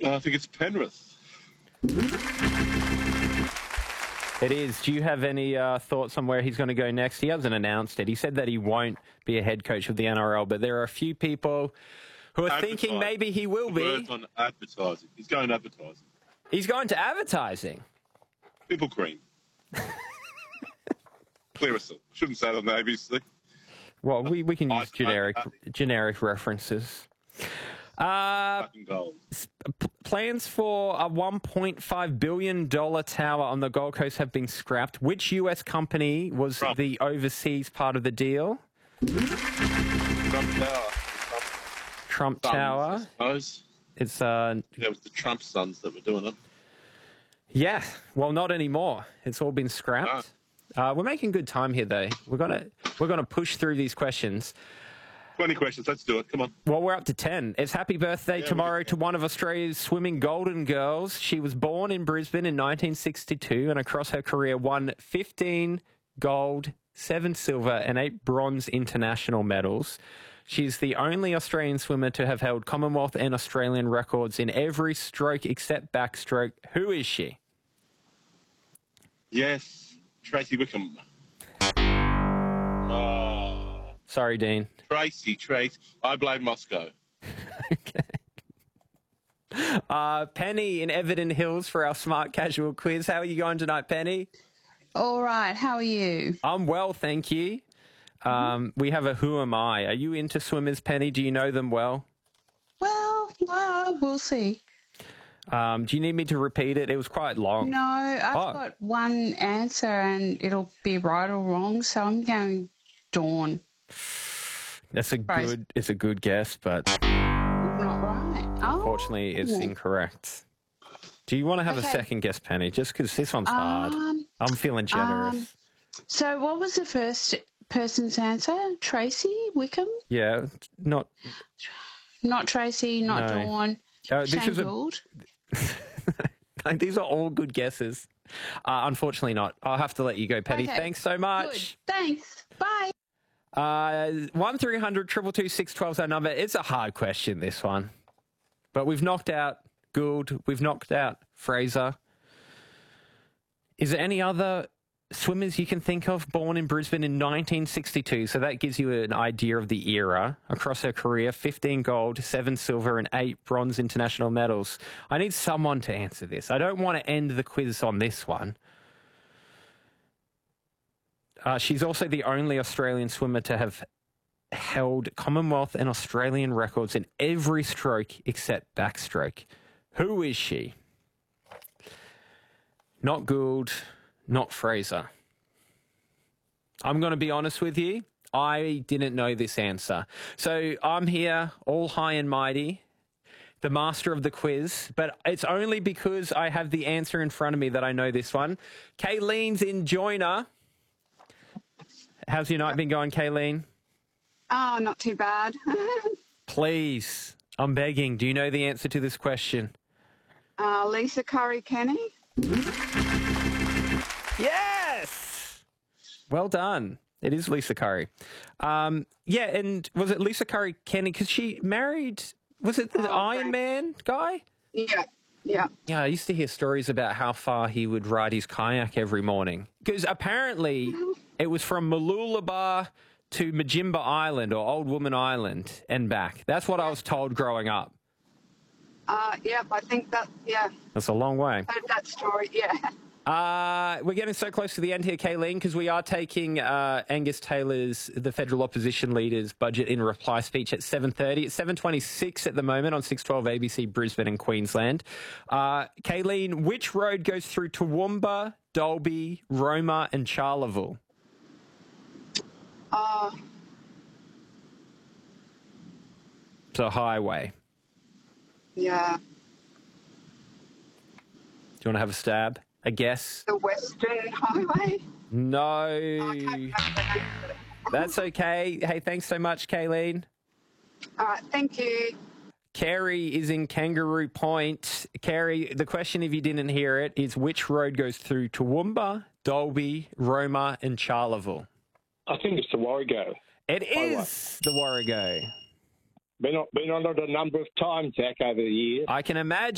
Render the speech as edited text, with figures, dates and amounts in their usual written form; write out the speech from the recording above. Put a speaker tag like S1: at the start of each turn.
S1: I think it's Penrith.
S2: It is. Do you have any thoughts on where he's going to go next? He hasn't announced it. He said that he won't be a head coach of the NRL, but there are a few people who are thinking maybe he will be.
S1: On advertising. He's going advertising.
S2: He's going to advertising.
S1: People cream. Clearasil. Shouldn't say that on the ABC.
S2: Well, we can use generic references. Plans for a $1.5 billion tower on the Gold Coast have been scrapped. Which US company was the overseas part of the deal? Trump Tower.
S1: I suppose.
S2: It's
S1: it was the Trump sons that were doing it.
S2: Yeah. Well, not anymore. It's all been scrapped. We're making good time here, though. We're gonna push through these questions.
S1: 20 questions. Let's do it. Come on.
S2: Well, we're up to 10. It's happy birthday tomorrow to one of Australia's swimming golden girls. She was born in Brisbane in 1962 and across her career won 15 gold, 7 silver and 8 bronze international medals. She's the only Australian swimmer to have held Commonwealth and Australian records in every stroke except backstroke. Who is she?
S1: Yes, Tracy Wickham.
S2: Sorry, Dean.
S1: Tracy. I blame Moscow.
S2: Okay. Penny in Everton Hills for our Smart Casual quiz. How are you going tonight, Penny?
S3: All right. How are you?
S2: I'm well, thank you. We have a Who Am I? Are you into swimmers, Penny? Do you know them well?
S3: Well, we'll see.
S2: Do you need me to repeat it? It was quite long.
S3: No, I've got one answer and it'll be right or wrong, so I'm going Dawn.
S2: It's a good guess, but
S3: not right.
S2: Unfortunately, it's incorrect. Do you want to have a second guess, Penny? Just because this one's hard. I'm feeling generous.
S3: So what was the first person's answer? Tracy Wickham?
S2: Yeah, not
S3: Tracy, not Dawn. Shane Gould?
S2: These are all good guesses. Unfortunately not. I'll have to let you go, Penny.
S3: Okay.
S2: Thanks so much.
S3: Good. Thanks. Bye.
S2: 1300 222 612 is our number. It's a hard question, this one. But we've knocked out Gould. We've knocked out Fraser. Is there any other swimmers you can think of born in Brisbane in 1962? So that gives you an idea of the era. Across her career, 15 gold, 7 silver and 8 bronze international medals. I need someone to answer this. I don't want to end the quiz on this one. She's also the only Australian swimmer to have held Commonwealth and Australian records in every stroke except backstroke. Who is she? Not Gould, not Fraser. I'm going to be honest with you. I didn't know this answer. So I'm here, all high and mighty, the master of the quiz, but it's only because I have the answer in front of me that I know this one. Kayleen's in Joiner. How's your night been going, Kayleen?
S4: Oh, not too bad.
S2: Please, I'm begging. Do you know the answer to this question?
S4: Lisa Curry-Kenny.
S2: Yes! Well done. It is Lisa Curry. Yeah, and was it Lisa Curry-Kenny? Because she married, was it the Iron Man guy?
S4: Yeah.
S2: Yeah, I used to hear stories about how far he would ride his kayak every morning. Because apparently it was from Mooloolaba to Majimba Island or Old Woman Island and back. That's what I was told growing up.
S4: I think that,
S2: That's a long way.
S4: I heard that story,
S2: We're getting so close to the end here, Kayleen, because we are taking Angus Taylor's, the federal opposition leader's budget in reply speech at 7:30. It's 7:26 at the moment on 612 ABC Brisbane and Queensland. Kayleen, which road goes through Toowoomba, Dalby, Roma and Charleville? It's a highway.
S4: Yeah.
S2: Do you want to have a stab? A guess?
S4: The Western Highway?
S2: No. That's okay. Hey, thanks so much, Kayleen.
S4: All right, thank you.
S2: Carrie is in Kangaroo Point. Carrie, the question, if you didn't hear it, is which road goes through Toowoomba, Dalby, Roma and Charleville?
S5: I think it's the Warrego.
S2: It is the Warrego.
S5: Been on it a number of times, Zach, over the years.
S2: I can imagine.